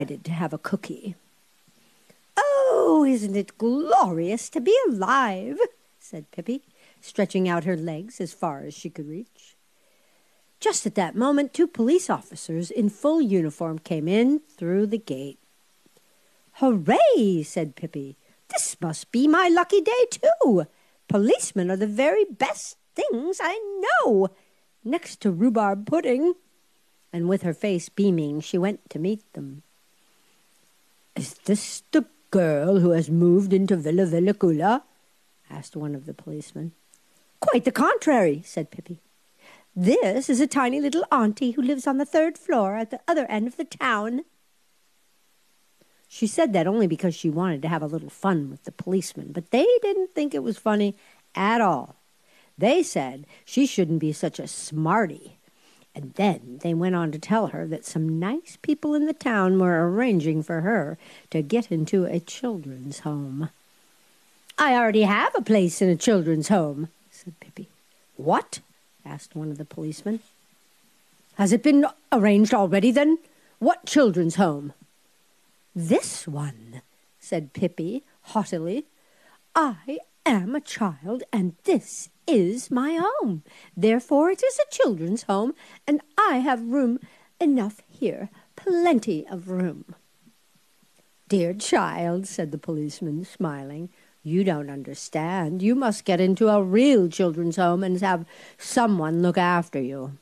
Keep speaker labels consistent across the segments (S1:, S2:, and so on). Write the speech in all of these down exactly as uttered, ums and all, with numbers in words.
S1: to have a cookie. "Oh, isn't it glorious to be alive?" said Pippi, stretching out her legs as far as she could reach. Just at that moment, two police officers in full uniform came in through the gate. "Hooray!" said Pippi. "This must be my lucky day, too. Policemen are the very best things I know, next to rhubarb pudding." And with her face beaming, she went to meet them. "Is this the girl who has moved into Villa Villicula?" asked one of the policemen. "Quite the contrary," said Pippi. "This is a tiny little auntie who lives on the third floor at the other end of the town." She said that only because she wanted to have a little fun with the policemen, but they didn't think it was funny at all. They said she shouldn't be such a smarty. And then they went on to tell her that some nice people in the town were arranging for her to get into a children's home. "I already have a place in a children's home," said Pippi. "What?" asked one of the policemen. "Has it been arranged already, then? What children's home?" "This one," said Pippi haughtily. "I am a child, and this is my home. Therefore it is a children's home, and I have room enough here, plenty of room." "Dear child," said the policeman, smiling, "you don't understand. You must get into a real children's home and have someone look after you."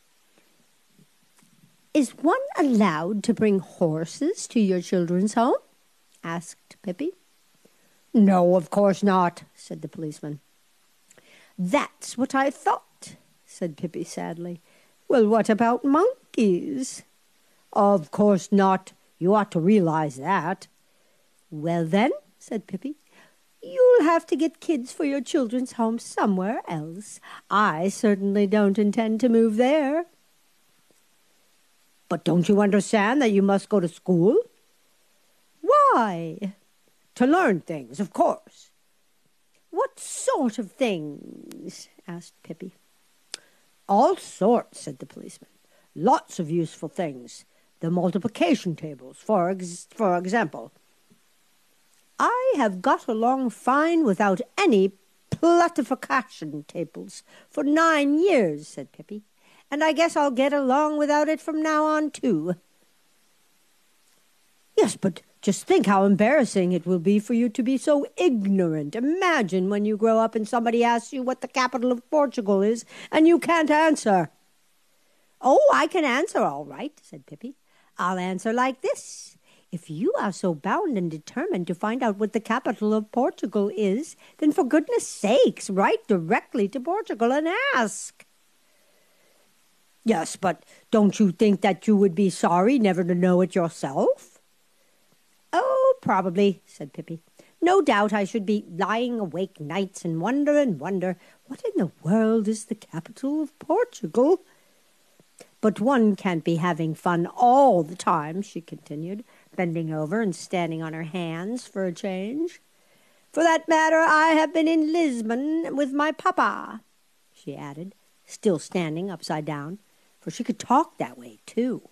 S1: "Is one allowed to bring horses to your children's home?" asked Pippi. "No, of course not," said the policeman. "That's what I thought," said Pippi sadly. "Well, what about monkeys?" "Of course not. You ought to realize that." "Well, then," said Pippi, "you'll have to get kids for your children's home somewhere else. I certainly don't intend to move there." "But don't you understand that you must go to school?" "Why?" "To learn things, of course." "What sort of things?" asked Pippi. "All sorts," said the policeman. "Lots of useful things. The multiplication tables, for, ex for example." "I have got along fine without any plutification tables for nine years," said Pippi, "and I guess I'll get along without it from now on, too." "Yes, but just think how embarrassing it will be for you to be so ignorant. Imagine when you grow up and somebody asks you what the capital of Portugal is, and you can't answer." "Oh, I can answer all right," said Pippi. "I'll answer like this. If you are so bound and determined to find out what the capital of Portugal is, then for goodness sakes, write directly to Portugal and ask." "Yes, but don't you think that you would be sorry never to know it yourself?" "Oh, probably," said Pippi. "No doubt I should be lying awake nights and wonder and wonder, what in the world is the capital of Portugal? But one can't be having fun all the time," she continued, bending over and standing on her hands for a change. "For that matter, I have been in Lisbon with my papa," she added, still standing upside down, for she could talk that way, too.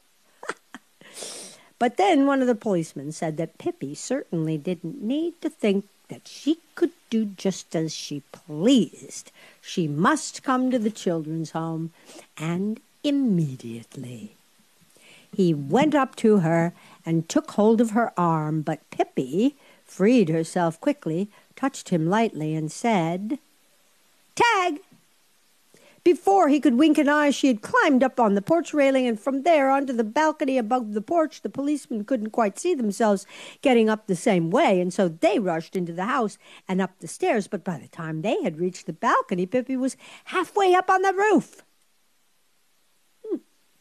S1: But then one of the policemen said that Pippi certainly didn't need to think that she could do just as she pleased. She must come to the children's home, and immediately. He went up to her and took hold of her arm, but Pippi freed herself quickly, touched him lightly, and said, "Tag!" Before he could wink an eye, she had climbed up on the porch railing, and from there onto the balcony above the porch. The policemen couldn't quite see themselves getting up the same way, and so they rushed into the house and up the stairs. But by the time they had reached the balcony, Pippi was halfway up on the roof. Hmm.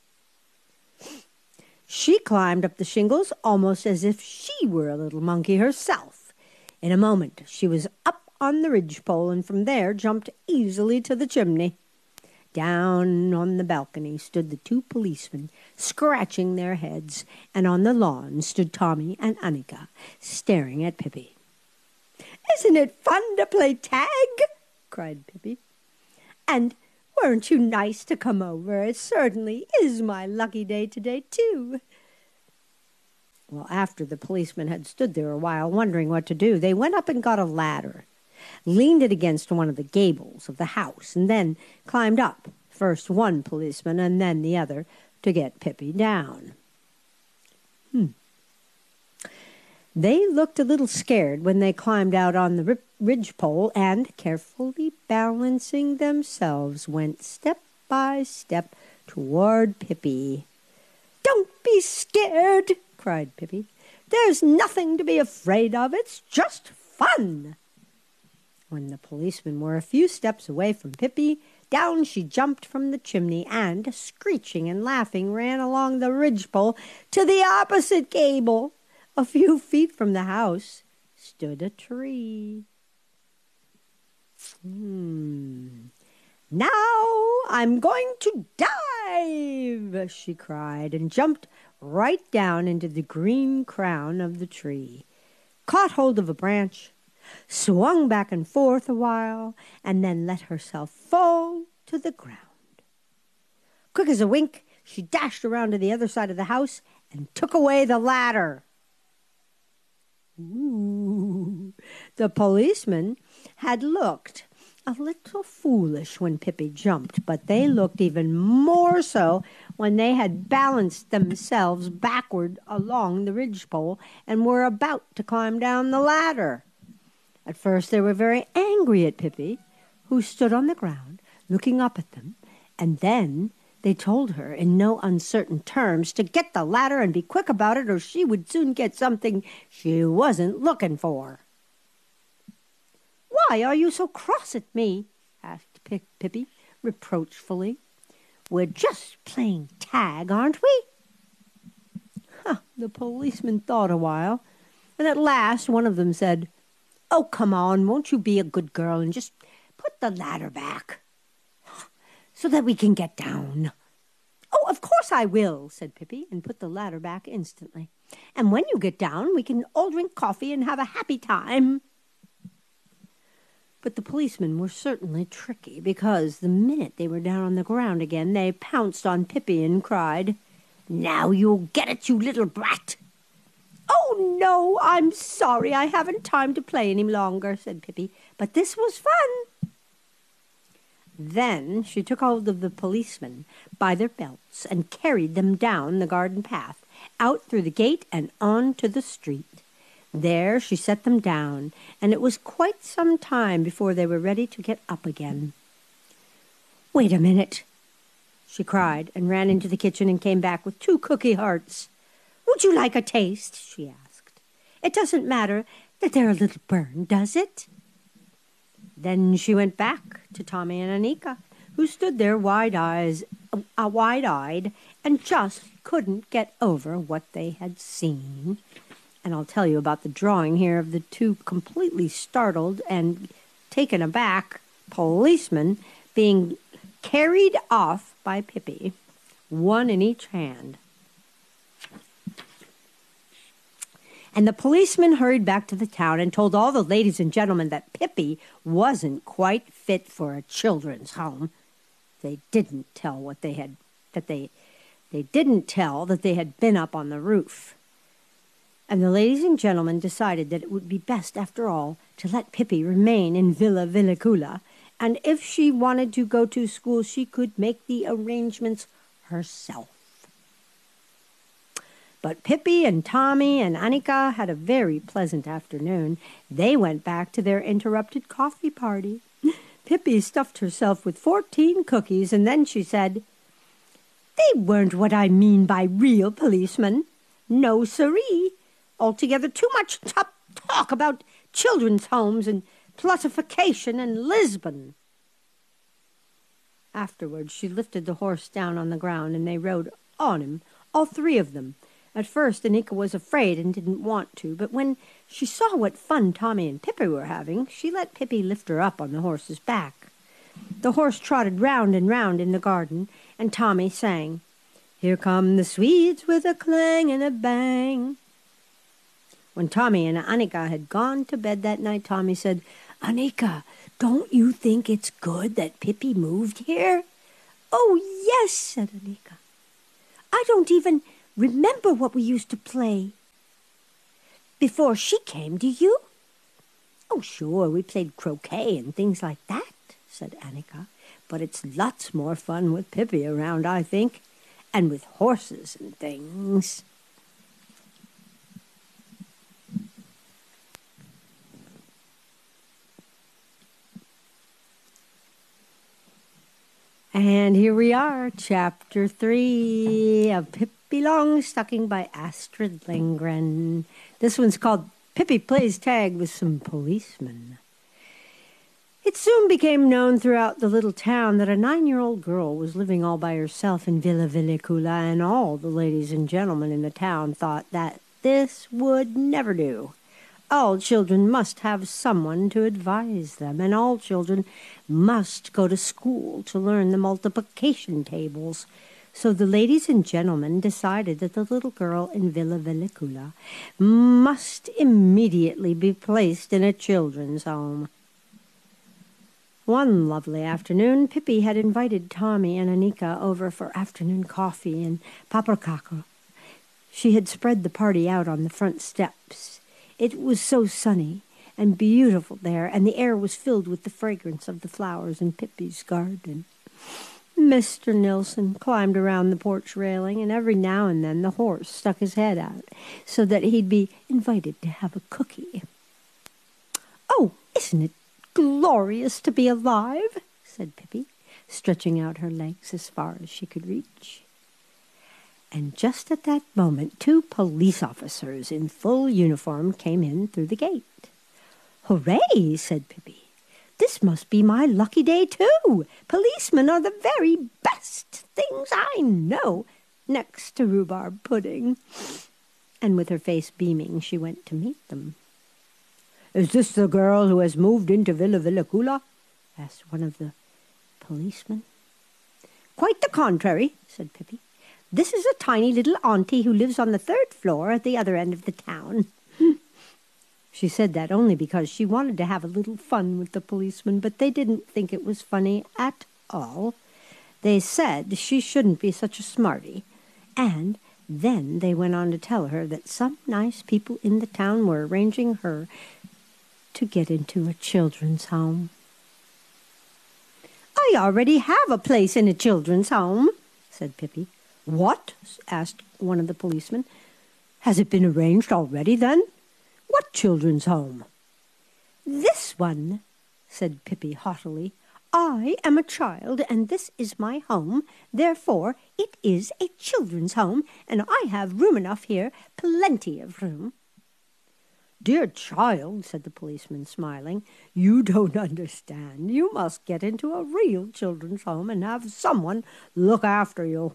S1: She climbed up the shingles almost as if she were a little monkey herself. In a moment, she was up on the ridgepole, and from there jumped easily to the chimney. Down on the balcony stood the two policemen, scratching their heads, and on the lawn stood Tommy and Annika, staring at Pippi. "Isn't it fun to play tag?" cried Pippi. "And weren't you nice to come over? It certainly is my lucky day today, too." Well, after the policeman had stood there a while wondering what to do, they went up and got a ladder, leaned it against one of the gables of the house, and then climbed up, first one policeman and then the other, to get Pippi down. Hmm. They looked a little scared when they climbed out on the ridgepole and, carefully balancing themselves, went step by step toward Pippi. "Don't be scared!" cried Pippi. "There's nothing to be afraid of. It's just fun." When the policemen were a few steps away from Pippi, down she jumped from the chimney and, screeching and laughing, ran along the ridgepole to the opposite gable. A few feet from the house stood a tree. Hmm. "Now I'm going to dive," she cried, and jumped right down into the green crown of the tree, caught hold of a branch, swung back and forth a while, and then let herself fall to the ground. Quick as a wink, she dashed around to the other side of the house and took away the ladder. Ooh. The policeman had looked a little foolish when Pippi jumped, but they looked even more so when they had balanced themselves backward along the ridgepole and were about to climb down the ladder. At first they were very angry at Pippi, who stood on the ground looking up at them, and then they told her in no uncertain terms to get the ladder and be quick about it, or she would soon get something she wasn't looking for. "Why are you so cross at me?" asked Pippi reproachfully. "We're just playing tag, aren't we?" Huh, the policeman thought a while, and at last one of them said, "Oh, come on, won't you be a good girl and just put the ladder back so that we can get down?" "Oh, of course I will," said Pippi, and put the ladder back instantly. "And when you get down, we can all drink coffee and have a happy time." But the policemen were certainly tricky, because the minute they were down on the ground again, they pounced on Pippi and cried, "Now you'll get it, you little brat!" "Oh, no, I'm sorry. I haven't time to play any longer," said Pippi. "But this was fun." Then she took hold of the policemen by their belts and carried them down the garden path, out through the gate and on to the street. There she set them down, and it was quite some time before they were ready to get up again. "Wait a minute," she cried, and ran into the kitchen and came back with two cookie hearts. "Would you like a taste?" she asked. "It doesn't matter that they're a little burned, does it?" Then she went back to Tommy and Anika, who stood there wide eyes, uh, wide-eyed and just couldn't get over what they had seen. And I'll tell you about the drawing here of the two completely startled and taken aback policemen being carried off by Pippi, one in each hand. And the policeman hurried back to the town and told all the ladies and gentlemen that Pippi wasn't quite fit for a children's home. They didn't tell what they had that they they didn't tell that they had been up on the roof. And the ladies and gentlemen decided that it would be best, after all, to let Pippi remain in Villa Villicula, and if she wanted to go to school, she could make the arrangements herself. But Pippi and Tommy and Anika had a very pleasant afternoon. They went back to their interrupted coffee party. Pippi stuffed herself with fourteen cookies, and then she said, "They weren't what I mean by real policemen. No, siree. Altogether too much top talk about children's homes and plutification and Lisbon." Afterwards, she lifted the horse down on the ground, and they rode on him, all three of them. At first, Anika was afraid and didn't want to, but when she saw what fun Tommy and Pippi were having, she let Pippi lift her up on the horse's back. The horse trotted round and round in the garden, and Tommy sang, "Here come the Swedes with a clang and a bang." When Tommy and Anika had gone to bed that night, Tommy said, "Anika, don't you think it's good that Pippi moved here?" "Oh, yes," said Anika. "I don't even remember what we used to play." before she came, do you? Oh, sure, we played croquet and things like that, said Annika. But it's lots more fun with Pippi around, I think, and with horses and things. And here we are, chapter three of Pippi Longstocking by Astrid Lindgren. This one's called Pippi Plays Tag with Some Policemen. It soon became known throughout the little town that a nine-year-old girl was living all by herself in Villa Villicula, and all the ladies and gentlemen in the town thought that this would never do. All children must have someone to advise them, and all children must go to school to learn the multiplication tables. So the ladies and gentlemen decided that the little girl in Villa Villicula must immediately be placed in a children's home. One lovely afternoon, Pippi had invited Tommy and Annika over for afternoon coffee and paprikaco. She had spread the party out on the front steps. It was so sunny and beautiful there, and the air was filled with the fragrance of the flowers in Pippi's garden. Mister Nilsson climbed around the porch railing, and every now and then the horse stuck his head out so that he'd be invited to have a cookie. "Oh, isn't it glorious to be alive?" said Pippi, stretching out her legs as far as she could reach. And just at that moment, two police officers in full uniform came in through the gate. "Hooray!" said Pippi. "This must be my lucky day, too. Policemen are the very best things I know, next to rhubarb pudding." And with her face beaming, she went to meet them. "Is this the girl who has moved into Villa Villicula?" asked one of the policemen. "Quite the contrary," said Pippi. "This is a tiny little auntie who lives on the third floor at the other end of the town." She said that only because she wanted to have a little fun with the policemen, but they didn't think it was funny at all. They said she shouldn't be such a smarty, and then they went on to tell her that some nice people in the town were arranging her to get into a children's home. "I already have a place in a children's home," said Pippi. "What?" asked one of the policemen. "Has it been arranged already, then? What children's home?" "This one," said Pippi haughtily. "I am a child, and this is my home. Therefore, it is a children's home, and I have room enough here, plenty of room." "Dear child," said the policeman, smiling, "you don't understand. You must get into a real children's home and have someone look after you."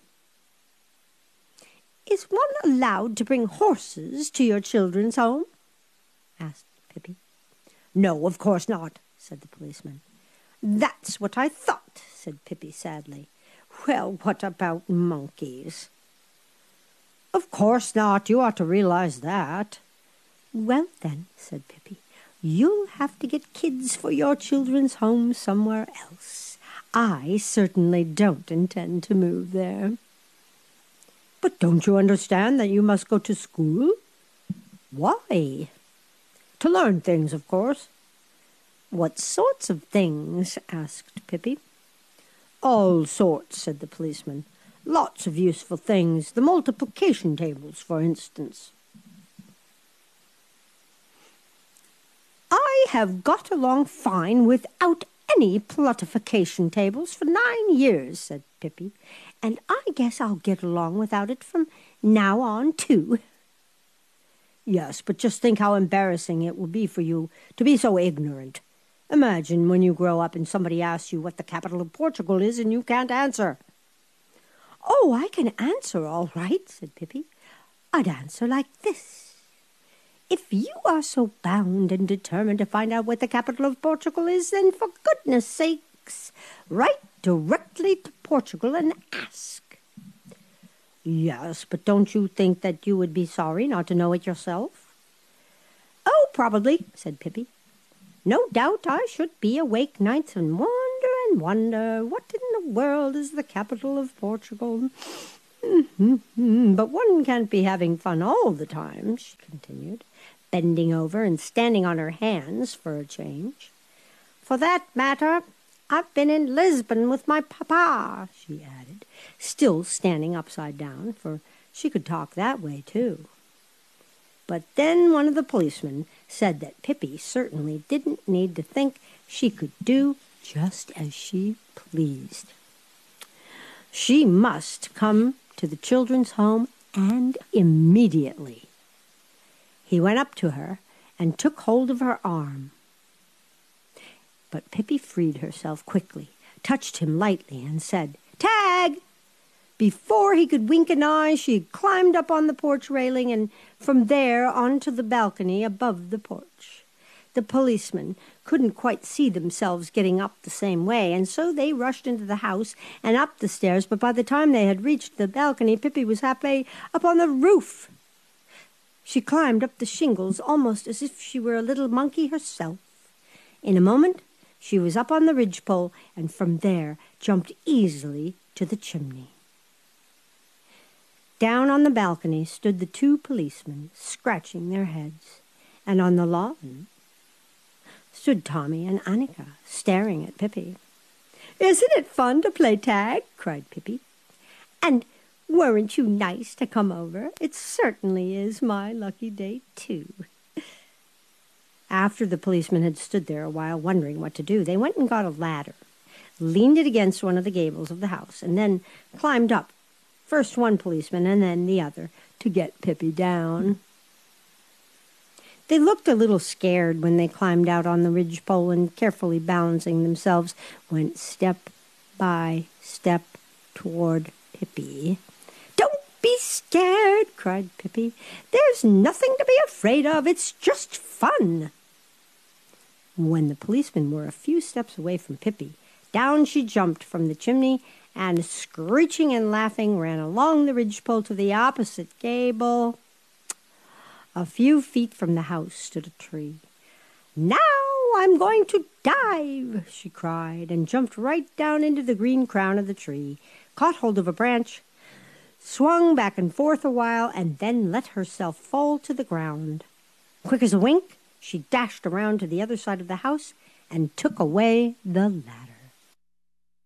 S1: "Is one allowed to bring horses to your children's home?" asked Pippi. "No, of course not," said the policeman. "That's what I thought," said Pippi sadly. "Well, what about monkeys?" "Of course not. You ought to realize that." "Well, then," said Pippi, "you'll have to get kids for your children's home somewhere else. I certainly don't intend to move there." "But don't you understand that you must go to school?" "Why?" "To learn things, of course." "What sorts of things?" asked Pippi. "All sorts," said the policeman. "Lots of useful things. The multiplication tables, for instance." "I have got along fine without any plutification tables for nine years," said Pippi, "and I guess I'll get along without it from now on, too." "Yes, but just think how embarrassing it will be for you to be so ignorant. Imagine when you grow up and somebody asks you what the capital of Portugal is and you can't answer." "Oh, I can answer all right," said Pippi. "I'd answer like this. If you are so bound and determined to find out what the capital of Portugal is, then for goodness sakes, write directly to Portugal and ask." "Yes, but don't you think that you would be sorry not to know it yourself?" "Oh, probably," said Pippi. "No doubt I should be awake nights and wonder and wonder what in the world is the capital of Portugal. Mm-hmm. But one can't be having fun all the time," she continued, bending over and standing on her hands for a change. "For that matter, I've been in Lisbon with my papa," she added, still standing upside down, for she could talk that way too. But then one of the policemen said that Pippi certainly didn't need to think. She could do just as she pleased. She must come to the children's home, and immediately. He went up to her and took hold of her arm. But Pippi freed herself quickly, touched him lightly, and said, "Tag!" Before he could wink an eye, she had climbed up on the porch railing and from there onto the balcony above the porch. The policemen couldn't quite see themselves getting up the same way, and so they rushed into the house and up the stairs, but by the time they had reached the balcony, Pippi was halfway up on the roof. She climbed up the shingles almost as if she were a little monkey herself. In a moment, she was up on the ridgepole, and from there jumped easily to the chimney. Down on the balcony stood the two policemen, scratching their heads, and on the lawn stood Tommy and Annika, staring at Pippi. "Isn't it fun to play tag?" cried Pippi. "And weren't you nice to come over? It certainly is my lucky day, too." After the policemen had stood there a while wondering what to do, they went and got a ladder, leaned it against one of the gables of the house, and then climbed up, first one policeman and then the other, to get Pippi down. They looked a little scared when they climbed out on the ridgepole and, carefully balancing themselves, went step by step toward Pippi. "Don't be scared," cried Pippi. "There's nothing to be afraid of. It's just fun." When the policemen were a few steps away from Pippi, down she jumped from the chimney and, screeching and laughing, ran along the ridgepole to the opposite gable. A few feet from the house stood a tree. "Now I'm going to dive," she cried, and jumped right down into the green crown of the tree, caught hold of a branch, swung back and forth a while, and then let herself fall to the ground. Quick as a wink, she dashed around to the other side of the house and took away the ladder.